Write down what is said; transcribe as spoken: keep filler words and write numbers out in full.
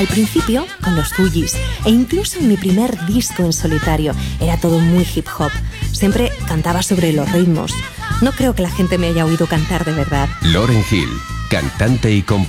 Al principio, con los Fugees, e incluso en mi primer disco en solitario, era todo muy hip hop. Siempre cantaba sobre los ritmos. No creo que la gente me haya oído cantar de verdad. Lauryn Hill, cantante y compositora.